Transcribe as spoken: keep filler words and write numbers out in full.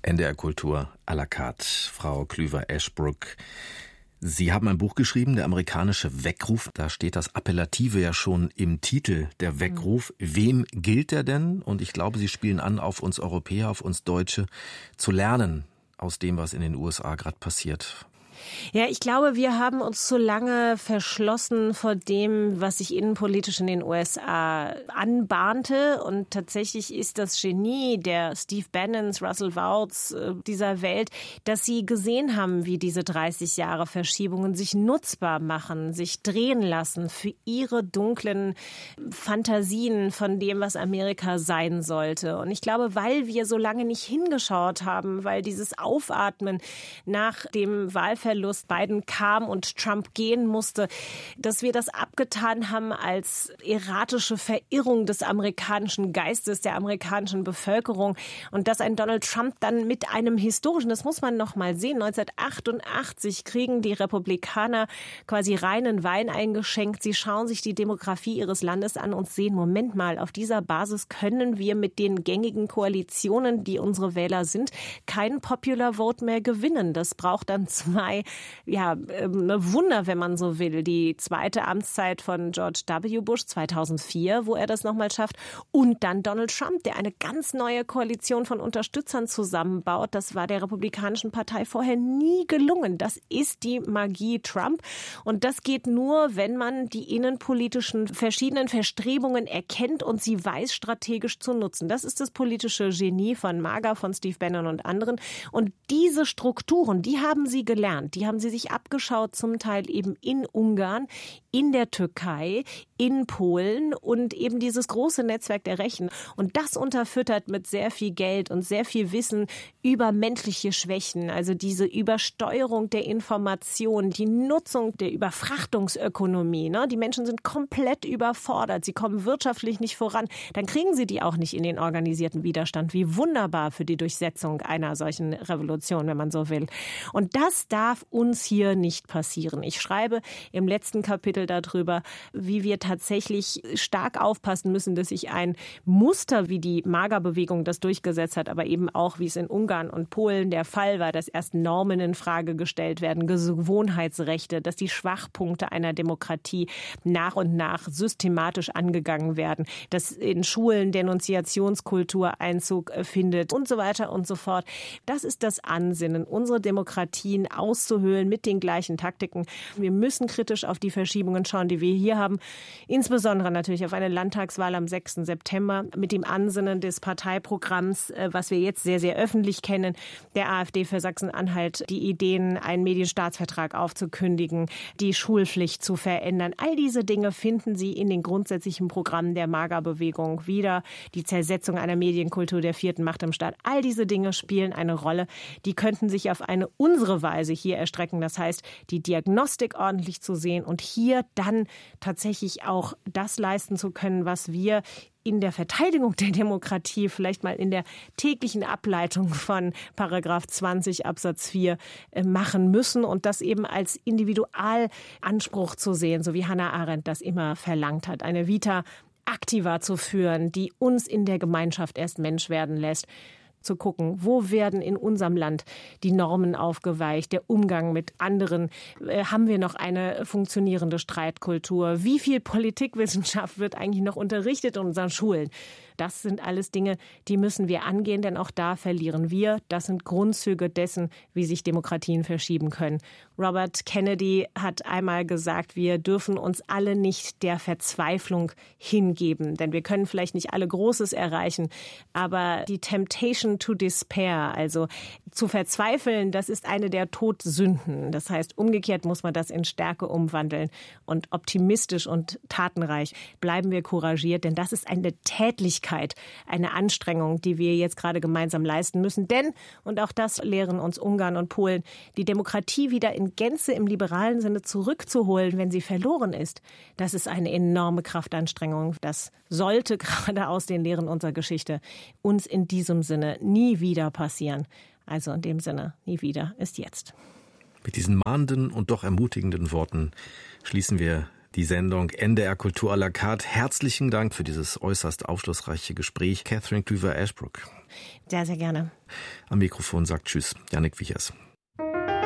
N D R Kultur à la carte. Frau Klüver-Eschbruck, Sie haben ein Buch geschrieben, der amerikanische Weckruf. Da steht das Appellative ja schon im Titel, der Weckruf. Mhm. Wem gilt der denn? Und ich glaube, Sie spielen an, auf uns Europäer, auf uns Deutsche zu lernen aus dem, was in den U S A gerade passiert. Ja, ich glaube, wir haben uns zu lange verschlossen vor dem, was sich innenpolitisch in den U S A anbahnte. Und tatsächlich ist das Genie der Steve Bannons, Russell Voughts dieser Welt, dass sie gesehen haben, wie diese dreißig Jahre Verschiebungen sich nutzbar machen, sich drehen lassen für ihre dunklen Fantasien von dem, was Amerika sein sollte. Und ich glaube, weil wir so lange nicht hingeschaut haben, weil dieses Aufatmen nach dem Wahlverlust Biden kam und Trump gehen musste, dass wir das abgetan haben als erratische Verirrung des amerikanischen Geistes, der amerikanischen Bevölkerung und dass ein Donald Trump dann mit einem historischen, das muss man noch mal sehen, neunzehnhundertachtundachtzig kriegen die Republikaner quasi reinen Wein eingeschenkt. Sie schauen sich die Demografie ihres Landes an und sehen, Moment mal, auf dieser Basis können wir mit den gängigen Koalitionen, die unsere Wähler sind, keinen Popular Vote mehr gewinnen. Das braucht dann zwei Ja, ein Wunder, wenn man so will. Die zweite Amtszeit von George W. Bush zweitausendvier, wo er das nochmal schafft. Und dann Donald Trump, der eine ganz neue Koalition von Unterstützern zusammenbaut. Das war der Republikanischen Partei vorher nie gelungen. Das ist die Magie Trump. Und das geht nur, wenn man die innenpolitischen verschiedenen Verstrebungen erkennt und sie weiß, strategisch zu nutzen. Das ist das politische Genie von MAGA, von Steve Bannon und anderen. Und diese Strukturen, die haben sie gelernt. Die haben sie sich abgeschaut, zum Teil eben in Ungarn, in der Türkei, in Polen und eben dieses große Netzwerk der Rechten. Und das unterfüttert mit sehr viel Geld und sehr viel Wissen über menschliche Schwächen, also diese Übersteuerung der Information, die Nutzung der Überfrachtungsökonomie. Ne? Die Menschen sind komplett überfordert, sie kommen wirtschaftlich nicht voran. Dann kriegen sie die auch nicht in den organisierten Widerstand. Wie wunderbar für die Durchsetzung einer solchen Revolution, wenn man so will. Und das darf uns hier nicht passieren. Ich schreibe im letzten Kapitel darüber, wie wir tatsächlich stark aufpassen müssen, dass sich ein Muster, wie die MAGA-Bewegung das durchgesetzt hat, aber eben auch, wie es in Ungarn und Polen der Fall war, dass erst Normen in Frage gestellt werden, Gewohnheitsrechte, dass die Schwachpunkte einer Demokratie nach und nach systematisch angegangen werden, dass in Schulen Denunziationskultur Einzug findet und so weiter und so fort. Das ist das Ansinnen, unsere Demokratien auszuhöhlen mit den gleichen Taktiken. Wir müssen kritisch auf die Verschiebungen schauen, die wir hier haben. Insbesondere natürlich auf eine Landtagswahl am sechsten September mit dem Ansinnen des Parteiprogramms, was wir jetzt sehr, sehr öffentlich kennen, der AfD für Sachsen-Anhalt, die Ideen, einen Medienstaatsvertrag aufzukündigen, die Schulpflicht zu verändern. All diese Dinge finden Sie in den grundsätzlichen Programmen der MAGA-Bewegung wieder. Die Zersetzung einer Medienkultur der vierten Macht im Staat. All diese Dinge spielen eine Rolle. Die könnten sich auf eine unsere Weise hier erstrecken. Das heißt, die Diagnostik ordentlich zu sehen und hier dann tatsächlich auch das leisten zu können, was wir in der Verteidigung der Demokratie, vielleicht mal in der täglichen Ableitung von Paragraph zwanzig Absatz vier machen müssen und das eben als Individualanspruch zu sehen, so wie Hannah Arendt das immer verlangt hat, eine Vita activa zu führen, die uns in der Gemeinschaft erst Mensch werden lässt. Zu gucken, wo werden in unserem Land die Normen aufgeweicht, der Umgang mit anderen, äh, haben wir noch eine funktionierende Streitkultur, wie viel Politikwissenschaft wird eigentlich noch unterrichtet in unseren Schulen. Das sind alles Dinge, die müssen wir angehen, denn auch da verlieren wir. Das sind Grundzüge dessen, wie sich Demokratien verschieben können. Robert Kennedy hat einmal gesagt, wir dürfen uns alle nicht der Verzweiflung hingeben, denn wir können vielleicht nicht alle Großes erreichen, aber die Temptation to despair, also zu verzweifeln, das ist eine der Todsünden. Das heißt, umgekehrt muss man das in Stärke umwandeln und optimistisch und tatenreich bleiben wir couragiert, denn das ist eine Tätlichkeit, eine Anstrengung, die wir jetzt gerade gemeinsam leisten müssen. Denn, und auch das lehren uns Ungarn und Polen, die Demokratie wieder in Gänze im liberalen Sinne zurückzuholen, wenn sie verloren ist, das ist eine enorme Kraftanstrengung. Das sollte gerade aus den Lehren unserer Geschichte uns in diesem Sinne nie wieder passieren. Also in dem Sinne, nie wieder ist jetzt. Mit diesen mahnenden und doch ermutigenden Worten schließen wir Die Sendung N D R Kultur à la carte. Herzlichen Dank für dieses äußerst aufschlussreiche Gespräch, Catherine Klüver-Ashbrook. Sehr, sehr gerne. Am Mikrofon sagt Tschüss, Jannik Wiechers.